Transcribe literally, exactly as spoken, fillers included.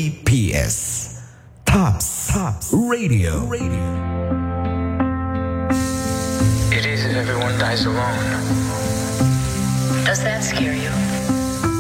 T P S. Tops, Tops Radio. Radio. It is if everyone dies alone. Does that scare you?